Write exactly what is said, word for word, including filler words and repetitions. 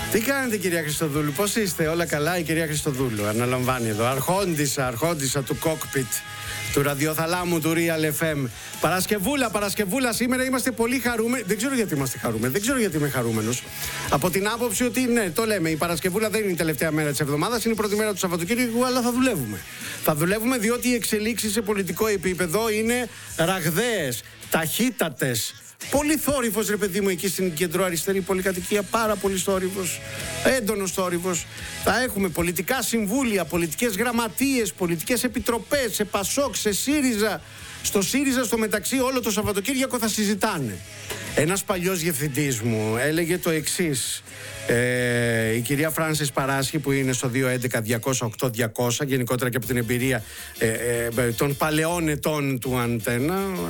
Τι κάνετε, κυρία Χριστοδούλου, πώς είστε? Όλα καλά? Η κυρία Χριστοδούλου αναλαμβάνει εδώ, αρχόντισσα, αρχόντισσα του κόκπιτ του ραδιοθαλάμου του Real εφ εμ. Παρασκευούλα, Παρασκευούλα, σήμερα είμαστε πολύ χαρούμενοι. Δεν ξέρω γιατί είμαστε χαρούμενοι, δεν ξέρω γιατί είμαι χαρούμενος. Από την άποψη ότι, ναι, το λέμε, η Παρασκευούλα δεν είναι η τελευταία μέρα της εβδομάδας, είναι η πρώτη μέρα του Σαββατοκύριακου, αλλά θα δουλεύουμε. Θα δουλεύουμε διότι οι εξελίξεις σε πολιτικό επίπεδο είναι ραγδαίες, ταχύτατες. Πολύ θόρυβος, ρε παιδί μου, εκεί στην κεντροαριστερή πολυκατοικία. Πάρα πολύ θόρυβος, έντονος θόρυβος. Θα έχουμε πολιτικά συμβούλια, πολιτικές γραμματείες, πολιτικές επιτροπές, σε Πασόκ, σε ΣΥΡΙΖΑ. Στο ΣΥΡΙΖΑ, στο μεταξύ, όλο το Σαββατοκύριακο θα συζητάνε. Ένας παλιός διευθυντής μου έλεγε το εξής. Ε, η κυρία Φράνσις Παράσχη, που είναι στο δύο έντεκα διακόσια οκτώ διακόσια, γενικότερα και από την εμπειρία ε, ε, των παλαιών ετών του Αντένα.